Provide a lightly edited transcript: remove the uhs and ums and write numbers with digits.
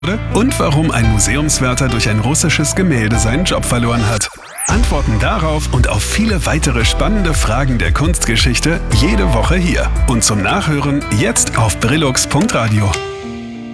und warum ein Museumswärter durch ein russisches Gemälde seinen Job verloren hat. Antworten darauf und auf viele weitere spannende Fragen der Kunstgeschichte jede Woche hier. Und zum Nachhören jetzt auf brillux.radio.